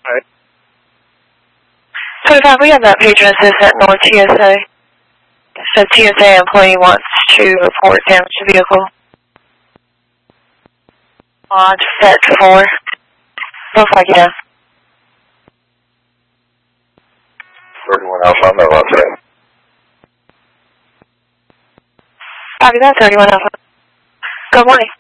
Alright. 25, we have that patron assistant North TSA. The TSA employee wants to report damage to the vehicle. Lodge set 4. Looks like yes. 31 Alpha, I'm not on today. Copy that, 31 Alpha. Good morning.